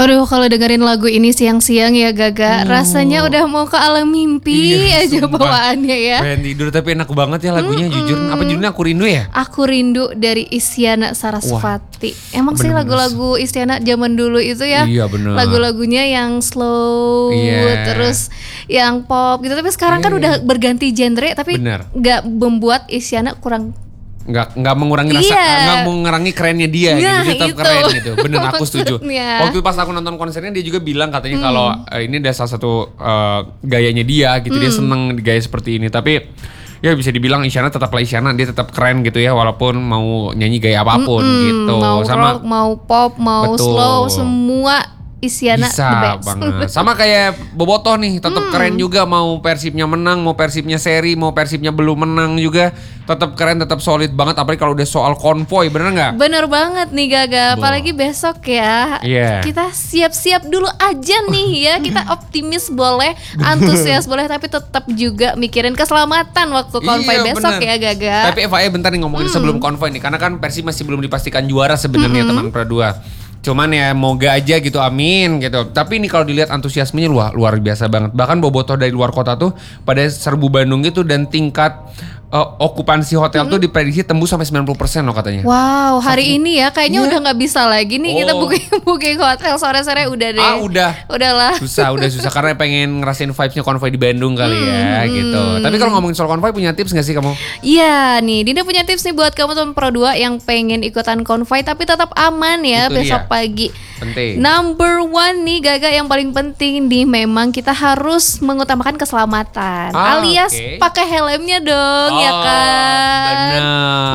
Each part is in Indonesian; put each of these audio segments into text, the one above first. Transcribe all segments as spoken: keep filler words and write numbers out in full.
Waduh, kalau dengerin lagu ini siang-siang ya Gaga, Oh. rasanya udah mau ke alam mimpi Iya, aja sumpah. bawaannya ya. Pengen tidur tapi enak banget ya lagunya. Jujur, apa judulnya? Aku Rindu ya? Aku Rindu dari Isyana Sarasvati. Emang sih bener-bener. lagu-lagu Isyana zaman dulu itu ya, Iya, bener. lagu-lagunya yang slow, Iya. terus yang pop gitu. Tapi sekarang kan Iya. udah berganti genre, tapi Bener. nggak membuat Isyana kurang. Nggak nggak mengurangi rasa, Iya. nggak mengurangi kerennya dia Nah, gitu, dia tetap itu. keren gitu. Bener, aku setuju. Maksudnya. Waktu pas aku nonton konsernya dia juga bilang katanya kalau eh, ini ada salah satu eh, gayanya dia gitu, dia seneng di gaya seperti ini. Tapi ya bisa dibilang Isyana tetaplah Isyana, dia tetap keren gitu ya walaupun mau nyanyi gaya apapun Hmm, gitu. mau Sama rock, mau pop, mau Betul. slow, semua Isyana the bisa best. banget. Sama kayak Bobotoh nih, tetap keren juga, mau Persibnya menang, mau Persibnya seri, mau Persibnya belum menang juga tetap keren, tetap solid banget. Apalagi kalau udah soal konvoy, bener nggak? Bener banget nih Gaga, Bo. apalagi besok ya. Iya. Kita siap-siap dulu aja nih ya. Kita optimis boleh, antusias boleh, tapi tetap juga mikirin keselamatan waktu konvoy Iya, besok bener. ya Gaga. Tapi F A I bentar nih ngomongin sebelum konvoy nih, karena kan Persib masih belum dipastikan juara sebenarnya teman Pro dua. Cuman ya moga aja gitu, amin gitu. Tapi ini kalau dilihat antusiasmenya luar luar biasa banget. Bahkan bobotoh dari luar kota tuh pada serbu Bandung gitu, dan tingkat eh, okupansi hotel tuh diprediksi tembus sampai sembilan puluh persen loh katanya. Wow, hari ini ya kayaknya Iya. udah nggak bisa lagi nih kita Oh. booking booking hotel sore-sore udah deh. Ah, udah. Udahlah. Susah, udah susah karena pengen ngerasain vibes-nya konvoy di Bandung kali ya gitu. Tapi kalau ngomongin soal konvoy, punya tips gak sih kamu? Iya nih, Dinda punya tips nih buat kamu teman Pro dua yang pengen ikutan konvoy tapi tetap aman ya Itu besok dia. pagi. Penting. Number one nih Gaga, yang paling penting nih memang kita harus mengutamakan keselamatan, Ah, alias oke. pakai helmnya dong ya kan. Bener.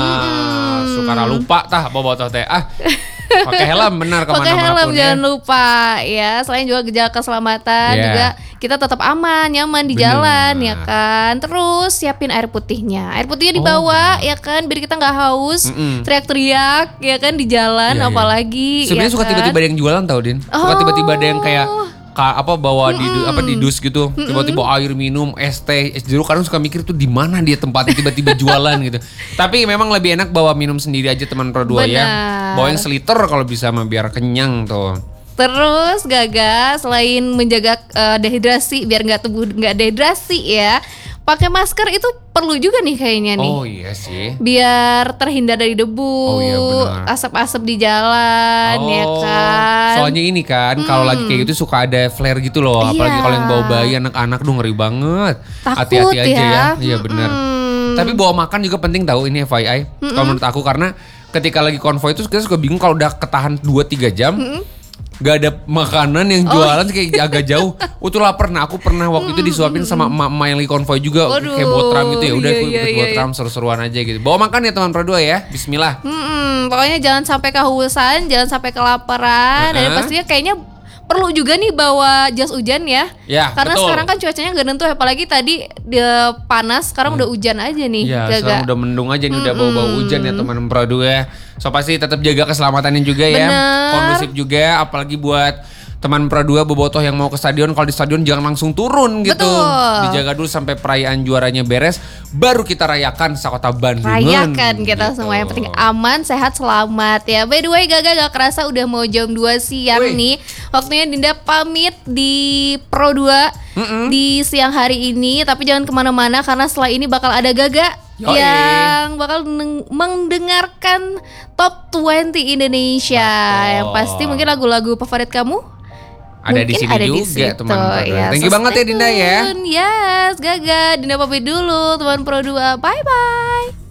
Sukara lupa tah bobotoh teh. Ah, pakai helm benar Pakai kemana-mana helm pun ya. jangan lupa ya. Selain juga gejala keselamatan, Iya. juga kita tetap aman, nyaman di Bener. jalan ya kan. Terus siapin air putihnya. Air putihnya dibawa ya kan, biar kita nggak haus, Mm-mm. teriak-teriak ya kan di jalan, Iya, iya. apalagi. Sebenarnya ya suka kan? tiba-tiba ada yang jualan tau Din. Suka Oh. tiba-tiba ada yang kayak ka, apa bawa di du- apa di dus gitu. Tiba-tiba air minum, es teh, es jeruk. Kadang suka mikir tuh di mana dia tempatnya tiba-tiba jualan gitu. Tapi memang lebih enak bawa minum sendiri aja teman Pro dua ya. Benar. Bawa yang seliter kalau bisa mah biar kenyang tuh. Terus Gaga, selain menjaga eh, dehidrasi biar nggak tubuh nggak dehidrasi ya, pakai masker itu perlu juga nih kayaknya nih. Oh iya sih. Biar terhindar dari debu, Oh iya, benar. asap-asap di jalan ya kan. Soalnya ini kan kalau lagi kayak gitu suka ada flare gitu loh. Iya. Apalagi kalau yang bawa bayi, anak-anak tuh ngeri banget. Takut Hati-hati aja ya. ya. Iya benar. Mm-mm. Tapi bawa makan juga penting tahu, ini F Y I. Kalau menurut aku, karena ketika lagi konvoy itu kita suka bingung kalau udah ketahan dua tiga jam. Gak ada makanan yang jualan kayak agak jauh. Oh tuh lapar. Nah aku pernah waktu itu disuapin sama emak-emak yang lagi konvoy juga. Waduh, kayak botram gitu ya. Udah iya, aku iya, ikut iya, botram seru-seruan aja gitu. Bawa makan ya teman Pro dua ya. Bismillah. Mm-mm, pokoknya jangan sampai kehausan, jangan sampai kelaparan, dan Uh-uh. pastinya kayaknya perlu juga nih bawa jas hujan ya. Ya, Karena betul. sekarang kan cuacanya gak nentu, apalagi tadi dia panas, sekarang udah hujan aja nih. Iya, Gaga. sekarang udah mendung aja nih, udah bau-bau hujan ya teman Pro dua. So pasti tetap jaga keselamatannya juga ya. Bener. Kondusif juga, apalagi buat teman Pro dua bobotoh yang mau ke stadion. Kalau di stadion jangan langsung turun gitu. Betul. Dijaga dulu sampai perayaan juaranya beres, baru kita rayakan sekota Bandung. Rayakan kita gitu. semua, yang penting aman, sehat, selamat ya. By the way Gaga, gak kerasa udah mau jam dua siang Wih. nih. Waktunya Dinda pamit di Pro dua di siang hari ini. Tapi jangan kemana-mana karena setelah ini bakal ada Gaga Yoi. yang bakal neng- mendengarkan Top dua puluh Indonesia. Betul. Yang pasti mungkin lagu-lagu favorit kamu Ada di mungkin sini ada di juga situ, teman Pro dua. ya. Thank you So banget ya stay Dinda ya. tune. Yes Gaga, Dinda pamit dulu teman Pro dua. Bye-bye.